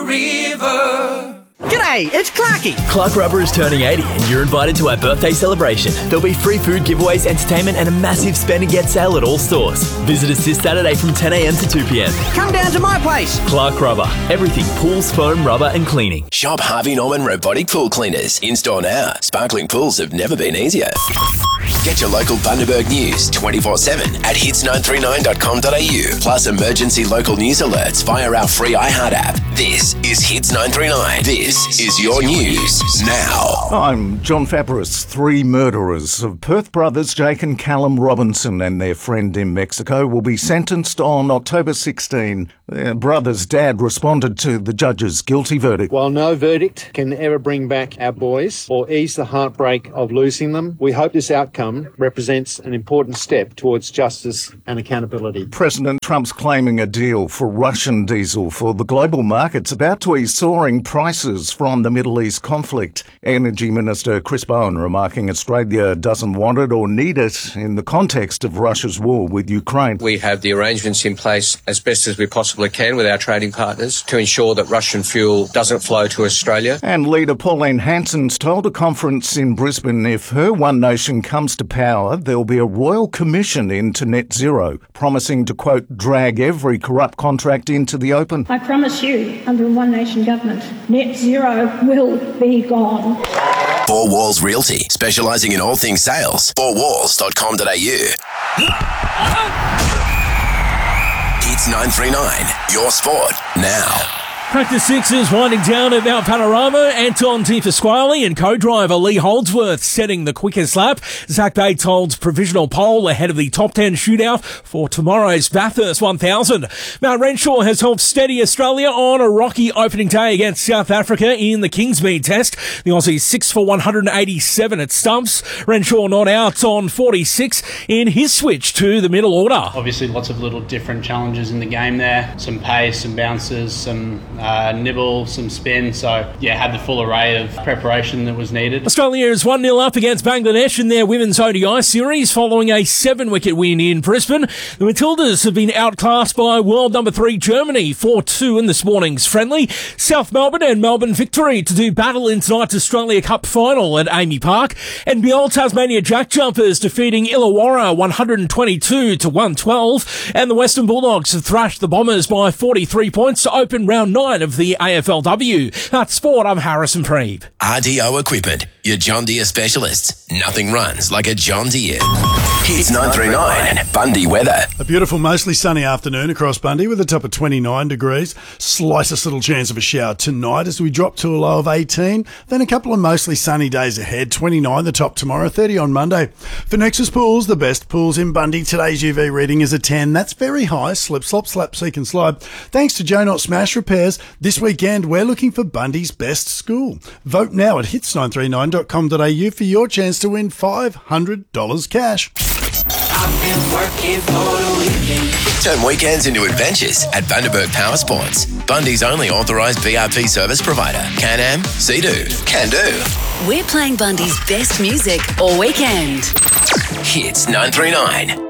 River. G'day, it's Clarky. Clark Rubber is turning 80 and you're invited to our birthday celebration. There'll be free food giveaways, entertainment and a massive spend and get sale at all stores. Visit us this Saturday from 10 a.m. to 2 p.m. Come down to my place. Clark Rubber. Everything pools, foam, rubber and cleaning. Shop Harvey Norman Robotic Pool Cleaners. In-store now. Sparkling pools have never been easier. Get your local Bundaberg news 24/7 at hits939.com.au. Plus emergency local news alerts via our free iHeart app. This is Hits 939. This is your news now. I'm John Fabris. 3 murderers of Perth brothers Jake and Callum Robinson and their friend in Mexico will be sentenced on October 16. Their brother's dad responded to the judge's guilty verdict. While no verdict can ever bring back our boys or ease the heartbreak of losing them, we hope this outcome represents an important step towards justice and accountability. President Trump's claiming a deal for Russian diesel for the global markets about to ease soaring prices from the Middle East conflict. Energy Minister Chris Bowen remarking Australia doesn't want it or need it in the context of Russia's war with Ukraine. We have the arrangements in place as best as we possibly can with our trading partners to ensure that Russian fuel doesn't flow to Australia. And leader Pauline Hanson's told a conference in Brisbane if her One Nation comes to power, there'll be a royal commission into net zero, promising to, quote, drag every corrupt contract into the open. I promise you, under a One Nation government, net zero will be gone. Four Walls Realty, specialising in all things sales. fourwalls.com.au. Hits 939, your sport now. Practice 6 is winding down at Mount Panorama. Anton Tiefesquali and co-driver Lee Holdsworth setting the quickest lap. Zach Bates holds provisional pole ahead of the top 10 shootout for tomorrow's Bathurst 1000. Mount Renshaw has helped steady Australia on a rocky opening day against South Africa in the Kingsmead Test. The Aussies 6 for 187 at stumps. Renshaw not out on 46 in his switch to the middle order. Obviously lots of little different challenges in the game there. Some pace, some bounces, some nibble, some spin. So, yeah, had the full array of preparation that was needed. Australia is 1-0 up against Bangladesh in their women's ODI series following a 7-wicket win in Brisbane. The Matildas have been outclassed by world number 3 Germany 4-2 in this morning's friendly. South Melbourne and Melbourne victory to do battle in tonight's Australia Cup final at Amy Park. And NBL Tasmania Jack Jumpers defeating Illawarra 122-112. And the Western Bulldogs have thrashed the Bombers by 43 points to open round 9 of the AFLW. That's sport. I'm Harrison Preeb. RDO Equipment, your John Deere specialists. Nothing runs like a John Deere. Hits 939, Bundy weather. A beautiful, mostly sunny afternoon across Bundy with a top of 29 degrees. Slightest little chance of a shower tonight as we drop to a low of 18. Then a couple of mostly sunny days ahead. 29 the top tomorrow, 30 on Monday. For Nexus Pools, the best pools in Bundy, today's UV reading is a 10. That's very high. Slip, slop, slap, seek and slide. Thanks to Joe Not Smash Repairs. This weekend, we're looking for Bundy's best school. Vote now at hits939.com.au for your chance to win $500 cash. I've been working for the weekend. Turn weekends into adventures at Bundaberg Power Sports. Bundy's only authorised BRP service provider. Can-Am, Sea-Doo, Can-Do. We're playing Bundy's best music all weekend. Hits 939.